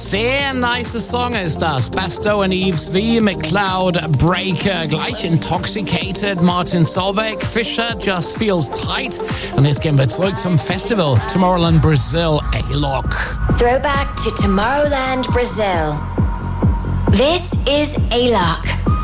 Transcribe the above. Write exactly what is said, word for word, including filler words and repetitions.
Sehr nice Song ist das. Basto und Eves V mit Cloud Breaker. Gleich Intoxicated, Martin Solveig, Fisher, Just Feels Tight. Und jetzt gehen wir zurück zum Festival. Tomorrowland Brazil, A-Lock. Throwback to Tomorrowland Brazil. This is A-Lock.